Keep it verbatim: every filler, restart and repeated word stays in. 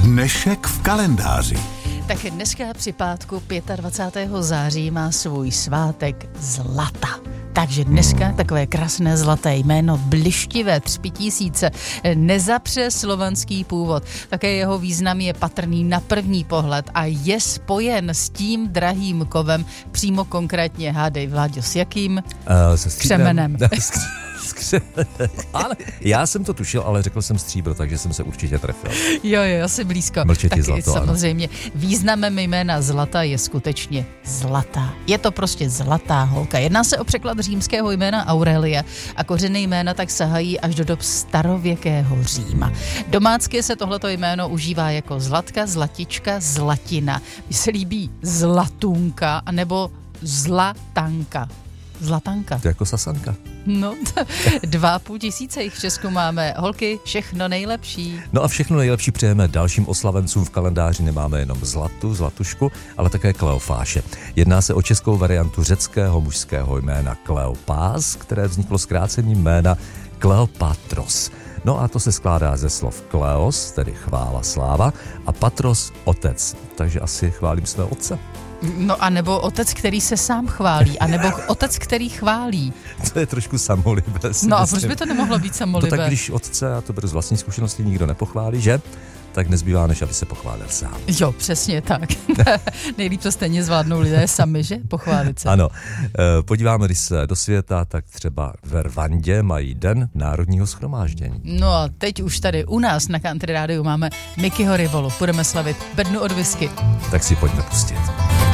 Dnešek v kalendáři. Tak dneska při pátku dvacátého pátého září má svůj svátek zlata. Takže dneska takové krásné zlaté jméno, blištivé třpitisíce, nezapře slovanský původ. Také jeho význam je patrný na první pohled a je spojen s tím drahým kovem, přímo konkrétně, hádej Vláďo, s jakým? Uh, se křemenem. Ale já jsem to tušil, ale řekl jsem stříbro, takže jsem se určitě trefil. Jo, jo, asi blízko. Mlčetí zlato, samozřejmě. Ano. Významem jména zlata je skutečně zlatá. Je to prostě zlatá holka. Jedná se o překlad římského jména Aurelia a kořeny jména tak sahají až do dob starověkého Říma. Domácky se tohleto jméno užívá jako zlatka, zlatička, zlatina. Mně se líbí zlatunka nebo zlatanka. Zlatanka. To jako sasanka. No, dva a půl tisíce jich v Česku máme. Holky, všechno nejlepší. No a všechno nejlepší přejeme dalším oslavencům. V kalendáři nemáme jenom Zlatu, Zlatušku, ale také Kleofáše. Jedná se o českou variantu řeckého mužského jména Kleopás, které vzniklo zkrácením jména Kleopatros. No a to se skládá ze slov Kleos, tedy chvála, sláva, a Patros, otec. Takže asi chválím své otce. No a nebo otec, který se sám chválí, a nebo otec, který chválí. To je trošku samolivé. No a proč by to nemohlo být samolivé? To tak, když otce, a to beru z vlastní zkušenosti, nikdo nepochválí, že? Tak nezbývá, než aby se pochválil sám. Jo, přesně tak. Nejlíp to stejně zvládnou lidé sami, že? Pochválit se. Ano. Podíváme-li se do světa, tak třeba ve Rwandě mají den národního shromáždění. No a teď už tady u nás na Country Rádiu máme Mickeyho Rivolu. Budeme slavit bednu od whisky. Tak si pojďme pustit.